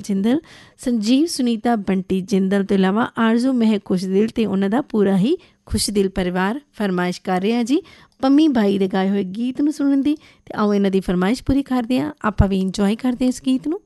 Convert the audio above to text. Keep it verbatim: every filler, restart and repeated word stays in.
ਜਿੰਦਲ, ਸੰਜੀਵ ਸੁਨੀਤਾ ਬੰਟੀ ਜਿੰਦਲ ਤੋਂ ਇਲਾਵਾ ਆਰਜ਼ੂ ਮਹਿਕ ਖੁਸ਼ਦਿਲ ਅਤੇ ਉਹਨਾਂ ਦਾ ਪੂਰਾ ਹੀ ਖੁਸ਼ਦਿਲ ਪਰਿਵਾਰ ਫਰਮਾਇਸ਼ ਕਰ ਰਿਹਾ ਜੀ ਪੰਮੀ ਬਾਈ ਦੇ ਗਾਏ ਹੋਏ ਗੀਤ ਨੂੰ ਸੁਣਨ ਦੀ। ਅਤੇ ਆਓ ਇਹਨਾਂ ਦੀ ਫਰਮਾਇਸ਼ ਪੂਰੀ ਕਰਦੇ ਹਾਂ, ਆਪਾਂ ਵੀ ਇੰਜੋਏ ਕਰਦੇ ਹਾਂ ਇਸ ਗੀਤ ਨੂੰ।